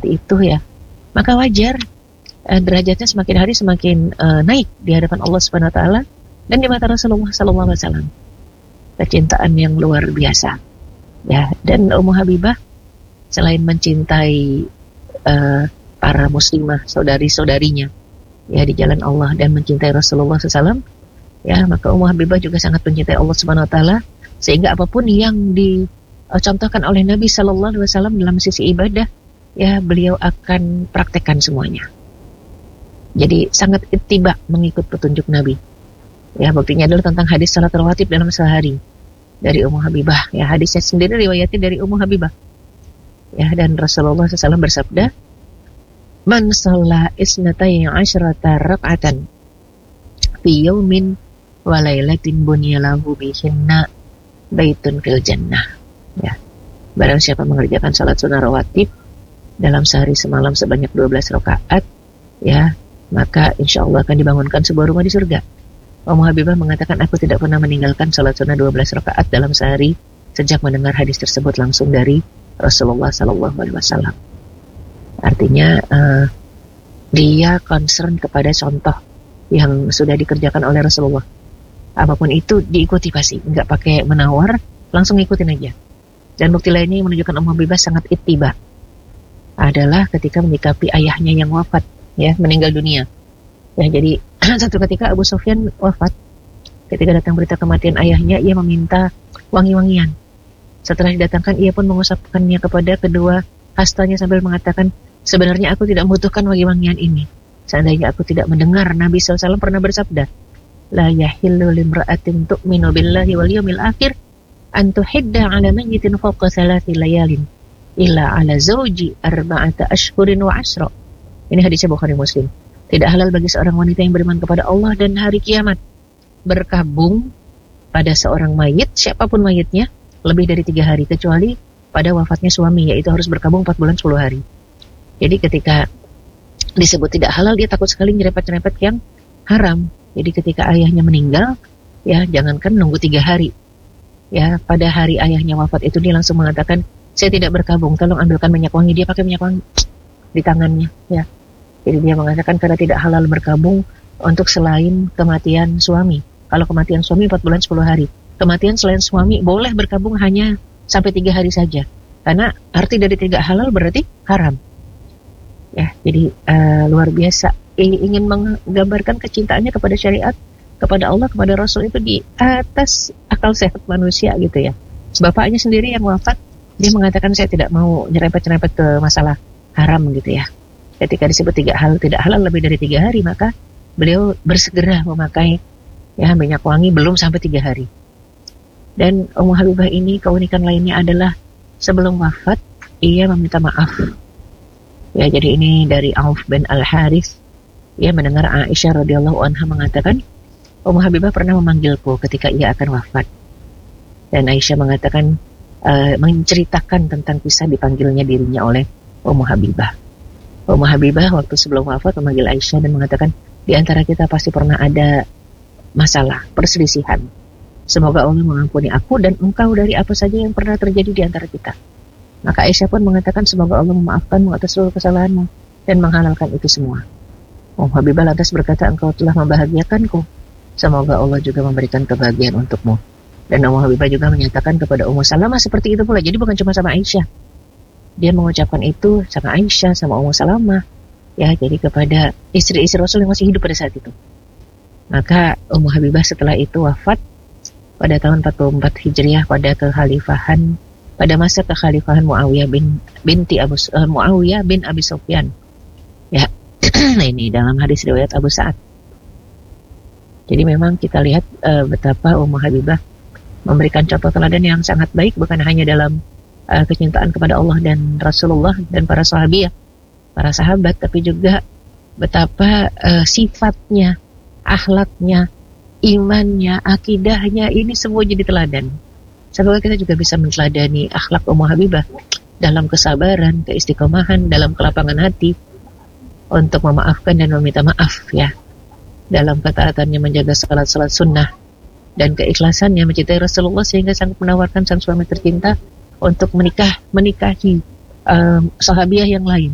seperti itu ya, maka wajar derajatnya semakin hari semakin naik di hadapan Allah Subhanahu wa taala dan di mata Rasulullah sallallahu alaihi wasallam. Kecintaan yang luar biasa. Ya, dan Ummu Habibah selain mencintai para muslimah saudari-saudarinya ya di jalan Allah dan mencintai Rasulullah SAW, ya maka Ummu Habibah juga sangat mencintai Allah Subhanahu wa taala, sehingga apapun yang dicontohkan oleh Nabi sallallahu alaihi wasallam dalam sisi ibadah, ya beliau akan praktekkan semuanya. Jadi sangat ittiba, mengikut petunjuk Nabi. Ya, buktinya adalah tentang hadis salat rawatib dalam sehari dari Ummu Habibah. Ya, hadisnya sendiri riwayatnya dari Ummu Habibah. Ya, dan Rasulullah SAW bersabda, "Man shalla isnatai asyrata rak'atan fi yaumin wa lailatin bunyalahu bihinna baitun fil jannah." Ya. Barang siapa mengerjakan salat sunnah rawatib dalam sehari semalam sebanyak 12 rakaat, ya, maka insya Allah akan dibangunkan sebuah rumah di surga. Ummu Habibah mengatakan, aku tidak pernah meninggalkan salat sunnah 12 rakaat dalam sehari sejak mendengar hadis tersebut langsung dari Rasulullah SAW. Artinya dia concern kepada contoh yang sudah dikerjakan oleh Rasulullah. Apapun itu diikuti pasti, nggak pakai menawar, langsung ikutin aja. Dan bukti lainnya yang menunjukkan Ummu Habibah sangat ittiba adalah ketika menyikapi ayahnya yang wafat, ya, meninggal dunia. Ya, jadi satu ketika Abu Sufyan wafat. Ketika datang berita kematian ayahnya, ia meminta wangi-wangian. Setelah didatangkan, ia pun mengusapkannya kepada kedua hastanya sambil mengatakan, sebenarnya aku tidak membutuhkan wangi-wangian ini. Seandainya aku tidak mendengar Nabi SAW pernah bersabda, la yahillu limra'atin tu'minu billahi wal yawmil akhir an tuhidda ala mayyitin fawqa thalathi layalin illa ala zawji arba'ata ashhurin wa ashra. Ini hadisnya Bukhari Muslim. Tidak halal bagi seorang wanita yang beriman kepada Allah dan hari kiamat berkabung pada seorang mayit, siapapun mayitnya, lebih dari 3 hari, kecuali pada wafatnya suami, yaitu harus berkabung 4 bulan 10 hari. Jadi ketika disebut tidak halal, dia takut sekali nyerempet-nyerempet yang haram. Jadi ketika ayahnya meninggal, ya jangankan nunggu 3 hari. Ya, pada hari ayahnya wafat itu dia langsung mengatakan, saya tidak berkabung, tolong ambilkan minyak wangi. Dia pakai minyak wangi di tangannya, ya. Jadi dia mengatakan karena tidak halal berkabung untuk selain kematian suami. Kalau kematian suami 4 bulan 10 hari. Kematian selain suami boleh berkabung hanya sampai 3 hari saja. Karena arti dari tidak halal berarti haram. Ya, jadi luar biasa. Ingin menggambarkan kecintaannya kepada syariat, kepada Allah, kepada Rasul itu di atas akal sehat manusia gitu ya. Bapaknya sendiri yang wafat, dia mengatakan saya tidak mau nyerempet-nyerempet ke masalah haram gitu ya. Ketika disebut tidak halal lebih dari 3 hari, maka beliau bersegera memakai ya minyak wangi belum sampai 3 hari. Dan Ummu Habibah ini keunikan lainnya adalah sebelum wafat ia meminta maaf. Ya, jadi ini dari Auf bin Al-Harith. Ia mendengar Aisyah radhiyallahu anha mengatakan, Ummu Habibah pernah memanggilku ketika ia akan wafat. Dan Aisyah mengatakan menceritakan tentang kisah dipanggilnya dirinya oleh Ummu Habibah. Ummu Habibah waktu sebelum wafat memanggil Aisyah dan mengatakan, di antara kita pasti pernah ada masalah, perselisihan. Semoga Allah mengampuni aku dan engkau dari apa saja yang pernah terjadi di antara kita. Maka Aisyah pun mengatakan, semoga Allah memaafkanmu atas seluruh kesalahanmu dan menghalalkan itu semua. Ummu Habibah lantas berkata, engkau telah membahagiakanku. Semoga Allah juga memberikan kebahagiaan untukmu. Dan Ummu Habibah juga menyatakan kepada Ummu Salamah seperti itu pula. Jadi bukan cuma sama Aisyah. Dia mengucapkan itu sama Aisyah, sama Ummu Salamah. Ya, jadi kepada istri-istri Rasul yang masih hidup pada saat itu. Maka Ummu Habibah setelah itu wafat pada tahun 44 Hijriah pada masa kekhalifahan Muawiyah bin Abi Sufyan. Ya, ini dalam hadis riwayat Abu Sa'ad. Jadi memang kita lihat betapa Ummu Habibah memberikan contoh teladan yang sangat baik, bukan hanya dalam kecintaan kepada Allah dan Rasulullah dan para sahabat, tapi juga betapa sifatnya, akhlaknya, imannya, akidahnya, ini semua jadi teladan. Semoga kita juga bisa meneladani akhlak Ummu Habibah dalam kesabaran, keistiqomahan, dalam kelapangan hati untuk memaafkan dan meminta maaf ya. Dalam ketaatannya menjaga salat-salat sunnah dan keikhlasannya mencintai Rasulullah sehingga sanggup menawarkan sang suami tercinta untuk menikahi sahabiah yang lain.